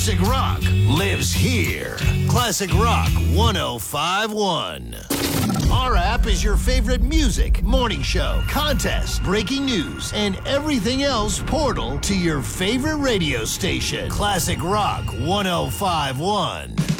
Classic rock lives here. Classic Rock 105.1. Our app is your favorite music, morning show, contest, breaking news, and everything else portal to your favorite radio station. Classic Rock 105.1.